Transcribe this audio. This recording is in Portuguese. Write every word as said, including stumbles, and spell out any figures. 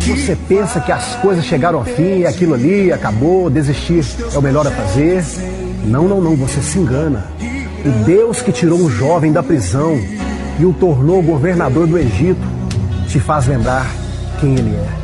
Você pensa que as coisas chegaram ao fim e aquilo ali acabou, desistir é o melhor a fazer? Não, não, não, você se engana. O Deus que tirou um jovem da prisão e o tornou governador do Egito te faz lembrar quem ele é.